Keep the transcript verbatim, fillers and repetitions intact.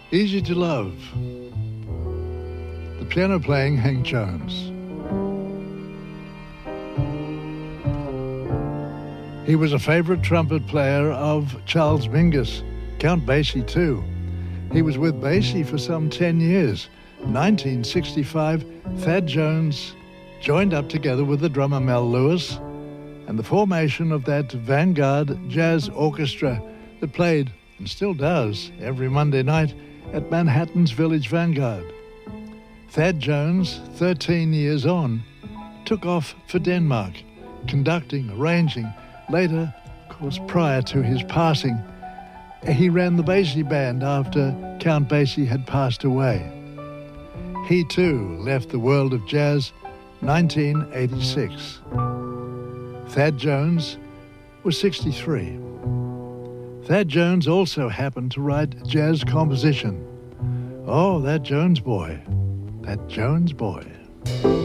Easy to Love. The piano playing Hank Jones. He was a favorite trumpet player of Charles Mingus, Count Basie too. He was with Basie for some ten years. nineteen sixty-five, Thad Jones joined up together with the drummer Mel Lewis, and the formation of that Vanguard jazz orchestra that played, and still does, every Monday night at Manhattan's Village Vanguard. Thad Jones, thirteen years on, took off for Denmark, conducting, arranging. Later, of course, prior to his passing, he ran the Basie Band after Count Basie had passed away. He too left the world of jazz nineteen eighty-six. Thad Jones was sixty-three. Thad Jones also happened to write jazz composition. Oh, that Jones boy, that Jones boy.